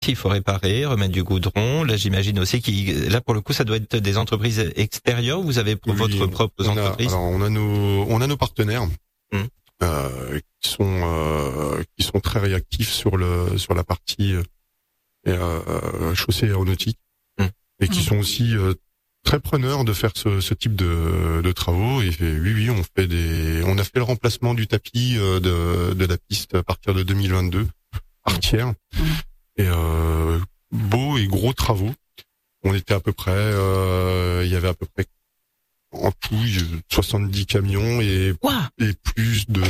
qu'il faut réparer, remettre du goudron. Là, j'imagine aussi là pour le coup, ça doit être des entreprises extérieures. Vous avez votre propre entreprise. On a nos partenaires qui sont très réactifs sur la partie chaussée aéronautique et qui sont aussi très preneurs de faire ce type de travaux. Et oui, on a fait le remplacement du tapis de la piste à partir de 2022 Artière. Et beaux et gros travaux. On était à peu près, il y avait à peu près en tout 70 camions et plus de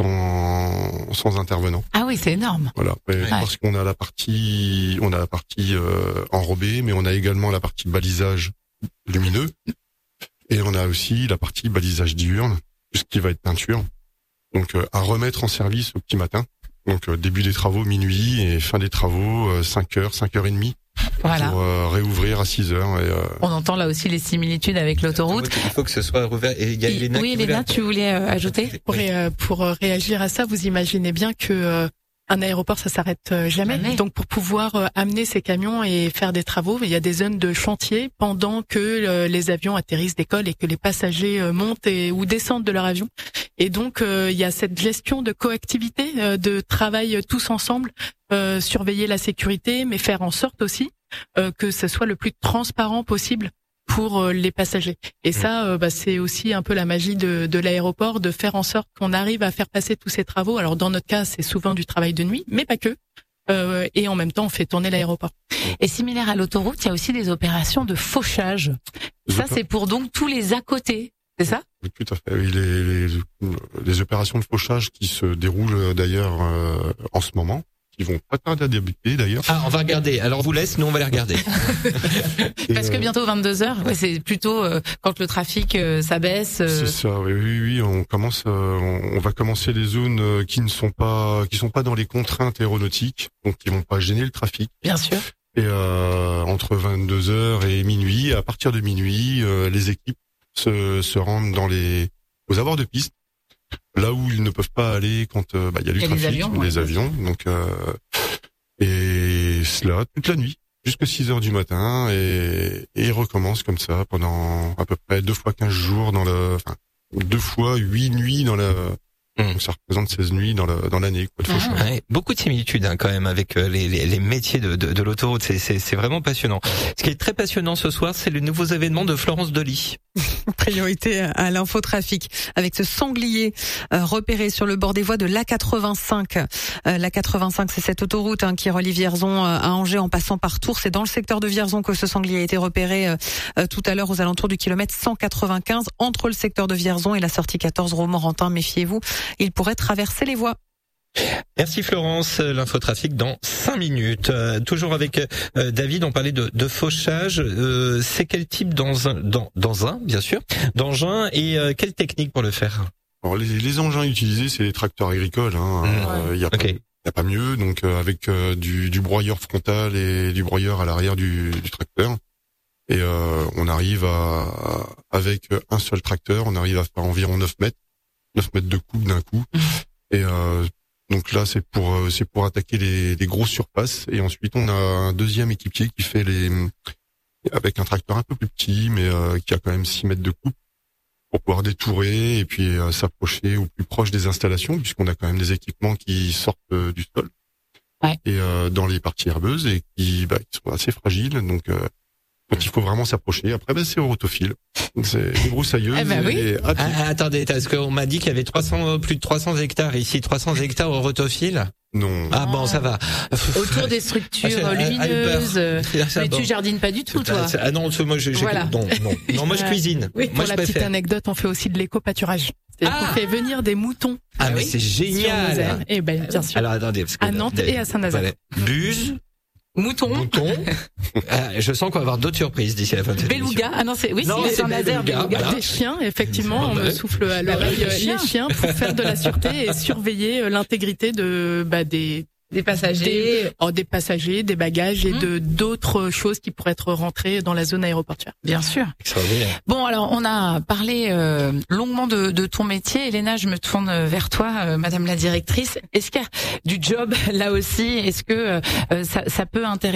100 intervenants. Ah oui, c'est énorme. Voilà, parce qu'on a la partie enrobée, mais on a également la partie balisage lumineux et on a aussi la partie balisage diurne, tout ce qui va être peinture. Donc à remettre en service au petit matin. Donc début des travaux minuit et fin des travaux 5h, 5h30. Voilà. Pour réouvrir à 6h. On entend là aussi les similitudes avec l'autoroute. Il faut que ce soit rouvert. Et il y a Elena Elena, tu voulais ajouter? Pour réagir à ça, vous imaginez bien que un aéroport, ça s'arrête jamais. Donc, pour pouvoir amener ces camions et faire des travaux, il y a des zones de chantier pendant que les avions atterrissent, décollent et que les passagers montent ou descendent de leur avion. Et donc, il y a cette gestion de coactivité, de travail tous ensemble, surveiller la sécurité, mais faire en sorte aussi que ce soit le plus transparent possible pour les passagers. Et ça, c'est aussi un peu la magie de l'aéroport, de faire en sorte qu'on arrive à faire passer tous ces travaux. Alors dans notre cas, c'est souvent du travail de nuit, mais pas que. Et en même temps, on fait tourner l'aéroport. Et similaire à l'autoroute, il y a aussi des opérations de fauchage. Ça, c'est pour donc tous les à côté, c'est ça? Oui, tout à fait. Les opérations de fauchage qui se déroulent d'ailleurs en ce moment. Ils vont pas tarder à débuter d'ailleurs. Ah, on va regarder. Alors on vous laisse, nous on va les regarder. Parce que bientôt 22h, c'est plutôt quand le trafic s'abaisse. C'est ça. Oui. On va commencer les zones qui sont pas dans les contraintes aéronautiques, donc qui vont pas gêner le trafic. Bien sûr. Et entre 22h et minuit, à partir de minuit, les équipes se rendent aux abords de piste. Là où ils ne peuvent pas aller quand il y a du trafic, les avions. Donc et cela toute la nuit jusqu'à 6h du matin et ils recommencent comme ça pendant à peu près 2 fois 15 jours 2 fois 8 nuits dans la. Donc ça représente 16 nuits dans l'année. Beaucoup de similitudes quand même avec les métiers de l'autoroute. C'est vraiment passionnant. Ce qui est très passionnant ce soir, c'est le nouveau événement de Florence Delis. Priorité à l'infotrafic avec ce sanglier repéré sur le bord des voies de l'A85. L'A85, c'est cette autoroute qui relie Vierzon à Angers en passant par Tours. C'est dans le secteur de Vierzon que ce sanglier a été repéré tout à l'heure aux alentours du kilomètre 195 entre le secteur de Vierzon et la sortie 14 Romorantin. Méfiez-vous. Il pourrait traverser les voies. Merci Florence, l'infotrafic dans 5 minutes. Toujours avec David, on parlait de fauchage. C'est quel type d'engin, bien sûr, d'engin et quelle technique pour le faire? Alors les engins utilisés, c'est les tracteurs agricoles. Il y a pas mieux. Donc avec du broyeur frontal et du broyeur à l'arrière du tracteur. Et on arrive avec un seul tracteur, on arrive à faire environ 9 mètres de coupe d'un coup. Et donc là, c'est pour attaquer les grosses surfaces. Et ensuite, on a un deuxième équipier qui fait avec un tracteur un peu plus petit, mais qui a quand même 6 mètres de coupe pour pouvoir détourer et puis s'approcher au plus proche des installations, puisqu'on a quand même des équipements qui sortent du sol et dans les parties herbeuses et qui sont assez fragiles. Donc il faut vraiment s'approcher. Après, c'est au rotofil. C'est des broussailleuses. Attendez, parce qu'on m'a dit qu'il y avait plus de 300 hectares ici, 300 hectares au rotofil. Non. Ah bon, ça va. Autour des structures lumineuses. Mais tu jardines pas du tout, toi. Ah non, moi moi je cuisine. Oui, moi pour la petite anecdote, on fait aussi de l'éco-pâturage. On fait venir des moutons. Ah mais c'est génial. Eh ben, bien sûr. Alors attendez, parce que à Nantes et à Saint-Nazaire. Buse. Mouton. Je sens qu'on va avoir d'autres surprises d'ici la fin de cette émission. Beluga. Ah non, c'est Saint-Nazaire. Voilà. Des chiens, effectivement, on me souffle à l'oreille les chiens pour faire de la sûreté et surveiller l'intégrité des passagers, des bagages et d'autres choses qui pourraient être rentrées dans la zone aéroportuaire. Bien sûr. Bon, alors on a parlé longuement de ton métier. Elena, je me tourne vers toi, Madame la directrice. Est-ce qu'il y a du job là aussi? Est-ce que ça peut intéresser